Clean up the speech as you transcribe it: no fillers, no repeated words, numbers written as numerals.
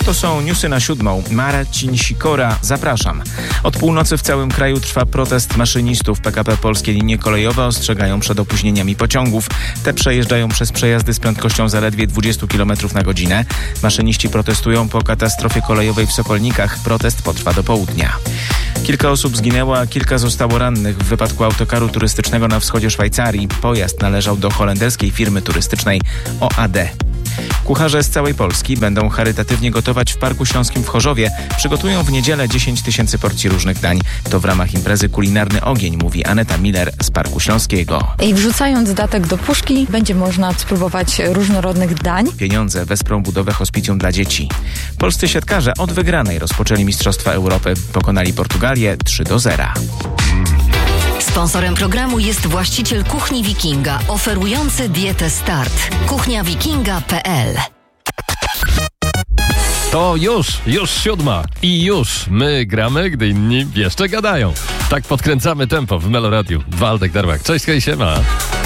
To są newsy na 7. Marcin Sikora, zapraszam. Od północy w całym kraju trwa protest maszynistów. PKP Polskie Linie Kolejowe ostrzegają przed opóźnieniami pociągów. Te przejeżdżają przez przejazdy z prędkością zaledwie 20 km na godzinę. Maszyniści protestują po katastrofie kolejowej w Sokolnikach. Protest potrwa do południa. Kilka osób zginęło, a kilka zostało rannych w wypadku autokaru turystycznego na wschodzie Szwajcarii. Pojazd należał do holenderskiej firmy turystycznej OAD. Kucharze z całej Polski będą charytatywnie gotować w Parku Śląskim w Chorzowie. Przygotują w niedzielę 10 000 porcji różnych dań. To w ramach imprezy Kulinarny Ogień, mówi Aneta Miller z Parku Śląskiego. I wrzucając datek do puszki, będzie można spróbować różnorodnych dań. Pieniądze wesprą budowę hospicjum dla dzieci. Polscy siatkarze od wygranej rozpoczęli Mistrzostwa Europy. Pokonali Portugalię 3-0. Sponsorem programu jest właściciel Kuchni Wikinga, oferujący dietę Start. kuchniawikinga.pl. To już 7 i już my gramy, gdy inni jeszcze gadają. Tak podkręcamy tempo w Meloradiu. Waldek Darłak. Cześć, hej, siema.